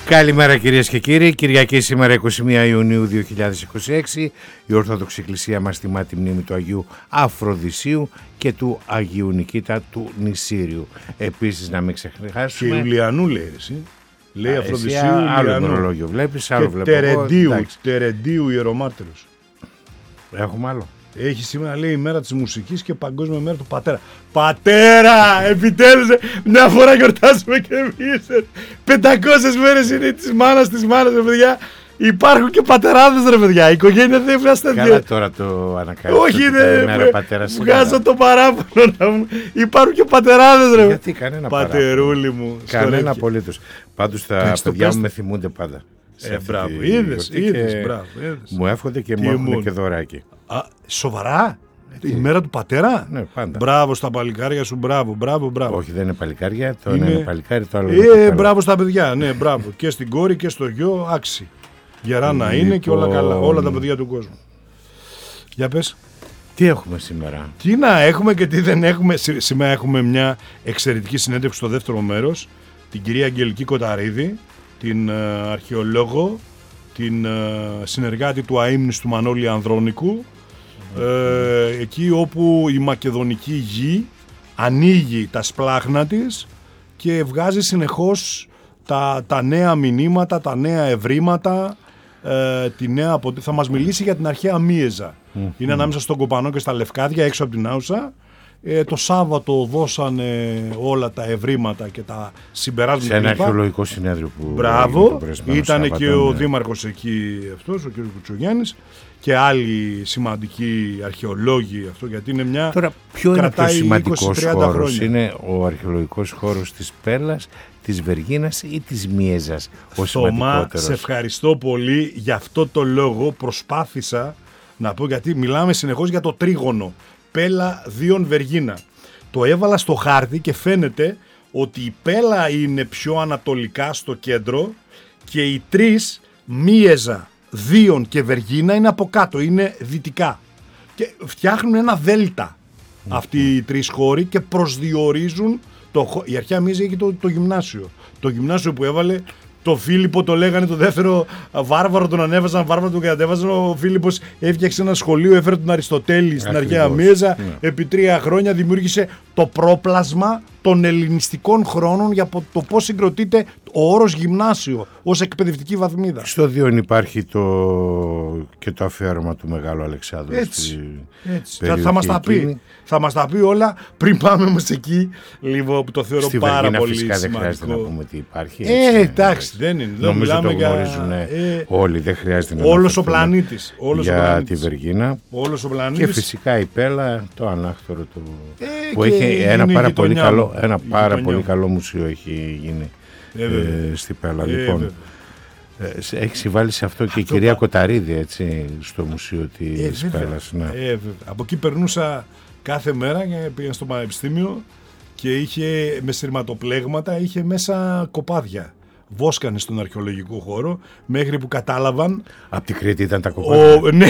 Καλημέρα κυρίες και κύριοι. Κυριακή σήμερα 21 Ιουνίου 2026. Η Ορθόδοξη Εκκλησία μας τιμά τη μνήμη του Αγίου Αφροδισίου και του Αγίου Νικήτα του Νησίριου. Επίσης να μην ξεχάσουμε. Και Ιουλιανού λέει εσύ. Λέει Αφροδισίου, άλλο ημερολόγιο βλέπεις, άλλο βλέπω. Τερεντίου ιερομάρτυρος. Έχουμε άλλο. Έχει σήμερα, λέει, η μέρα της μουσικής και παγκόσμια μέρα του πατέρα. Πατέρα! Επιτέλους, μια φορά γιορτάζουμε και εμείς. 500 μέρες είναι της μάνας, ρε παιδιά. Υπάρχουν και πατεράδες, ρε παιδιά. Η οικογένεια δεν βγάζεται. Καλά τώρα το ανακαλύπτω. Όχι, είναι. Βγάζω το παράπονο να μου. Υπάρχουν και πατεράδες, ρε. Γιατί κανένα πατερούλι μου. Κανένα απολύτως. Πάντως τα παιδιά μου με θυμούνται πάντα. Μπράβο, είδες. Μου εύχονται και μου έχουν και δωράκι. Σοβαρά? Η μέρα του πατέρα? Ναι, πάντα. Μπράβο στα παλικάρια σου, μπράβο. Όχι, δεν είναι παλικάρια, το ένα είναι παλικάρι, το άλλο είναι. Μπράβο στα παιδιά, ναι, μπράβο. Και στην κόρη και στο γιο, άξι. Γερά να είναι και όλα καλά. Όλα τα παιδιά του κόσμου. Για πες. Τι έχουμε σήμερα? Τι να έχουμε και τι δεν έχουμε. Σήμερα έχουμε μια εξαιρετική συνέντευξη στο δεύτερο μέρος. Την κυρία Αγγελική Κοταρίδη, την αρχαιολόγο, την συνεργάτη του αείμνηστου Μανώλη Ανδρώνικου, εκεί όπου η μακεδονική γη ανοίγει τα σπλάχνα της και βγάζει συνεχώς τα νέα μηνύματα, τα νέα ευρήματα, θα μας μιλήσει για την αρχαία Μίεζα. Είναι ανάμεσα στον Κοπανό και στα Λευκάδια, έξω από την Άουσα. Το Σάββατο δώσανε όλα τα ευρήματα και τα συμπεράσματα. Σε ένα αρχαιολογικό συνέδριο που. Μπράβο, ήταν και ο δήμαρχος εκεί αυτός, ο κ. Κουτσογιάννης, και άλλοι σημαντικοί αρχαιολόγοι αυτό, γιατί είναι μια. Τώρα, ποιο είναι ο πιο σημαντικός χώρος? Είναι ο αρχαιολογικός χώρος της Πέλλας, της Βεργίνας ή της Μίεζας ο σημαντικότερος? Σε ευχαριστώ πολύ. Γι' αυτό το λόγο προσπάθησα να πω, γιατί μιλάμε συνεχώς για το τρίγωνο Πέλλα, Δίον, Βεργίνα. Το έβαλα στο χάρτη και φαίνεται ότι η Πέλλα είναι πιο ανατολικά στο κέντρο και οι τρεις, Μίεζα, Δίον και Βεργίνα, είναι από κάτω, είναι δυτικά. Και φτιάχνουν ένα δέλτα αυτοί οι τρεις χώροι και προσδιορίζουν η αρχαία Μίεζα έχει το γυμνάσιο. Το γυμνάσιο που έβαλε το Φίλιππο, το λέγανε το δεύτερο βάρβαρο, τον ανέβαζαν, βάρβαρο τον κατέβαζαν. Ο Φίλιππος έφτιαξε ένα σχολείο, έφερε τον Αριστοτέλη στην αρχαία Μίεζα. Επί 3 χρόνια δημιούργησε το πρόπλασμα των ελληνιστικών χρόνων για το πώς συγκροτείται ο όρος γυμνάσιο ως εκπαιδευτική βαθμίδα. Στο Δίον υπάρχει και το αφιέρωμα του Μεγάλου Αλεξάνδρου. Έτσι. Θα μας τα πει όλα πριν πάμε όμως εκεί, λίγο, που το θεωρώ στη πάρα Βεργίνα πολύ φυσικά σημαντικό. Δεν χρειάζεται να πούμε τι υπάρχει. Εντάξει, δεν είναι. Νομίζω το γνωρίζουν όλοι, δεν χρειάζεται να όλος ο πλανήτης. Για τη Βεργίνα. Όλος ο πλανήτης. Και φυσικά η Πέλλα, το ανάχτορο του. Που έχει ένα πάρα πολύ καλό μουσείο έχει γίνει στη Πέλλα. Λοιπόν, έχει συμβάλει σε αυτό και η κυρία Κοταρίδη, έτσι, στο μουσείο της Πέλλας. Ναι. Από εκεί περνούσα κάθε μέρα και πήγα στο πανεπιστήμιο και είχε με σειρματοπλέγματα, είχε μέσα κοπάδια. Βόσκανε στον αρχαιολογικό χώρο μέχρι που κατάλαβαν. Από την Κρήτη ήταν τα κοπάδια. Ναι.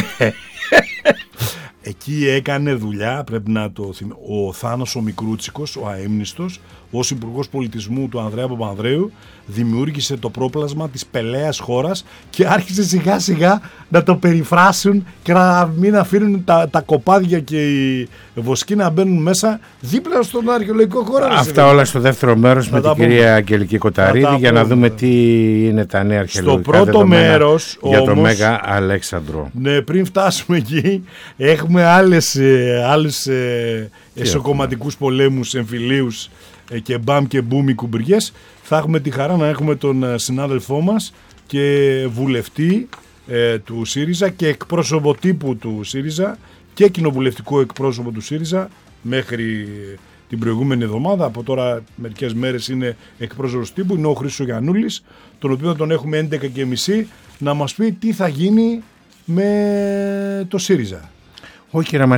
Εκεί έκανε δουλειά, πρέπει να το θυμάμαι, ο Θάνος ο Μικρούτσικος, ο αείμνηστος, ως Υπουργός Πολιτισμού του Ανδρέα Παπανδρέου, δημιούργησε το πρόπλασμα της πελαίας χώρας και άρχισε σιγά σιγά να το περιφράσουν και να μην αφήνουν τα κοπάδια και οι βοσκοί να μπαίνουν μέσα δίπλα στον αρχαιολογικό χώρο. Αυτά όλα στο δεύτερο μέρος με την κυρία Αγγελική Κοταρίδη για να δούμε τι είναι τα νέα αρχαιολογικά στο πρώτο μέρος για το Μέγα Αλέξανδρο. Ναι, πριν φτάσουμε εκεί έχουμε άλλους εσωκομματικούς πολέμους, εμφυλίους και μπαμ και μπουμ οι κουμπριές. Θα έχουμε τη χαρά να έχουμε τον συνάδελφό μας και βουλευτή του ΣΥΡΙΖΑ και εκπρόσωπο τύπου του ΣΥΡΙΖΑ και κοινοβουλευτικό εκπρόσωπο του ΣΥΡΙΖΑ μέχρι την προηγούμενη εβδομάδα. Από τώρα μερικές μέρες είναι εκπρόσωπος τύπου, είναι ο Χρήστος Γιαννούλης, τον οποίο τον έχουμε 11:30 να μας πει τι θα γίνει με το ΣΥΡΙΖΑ. Όχι, να μας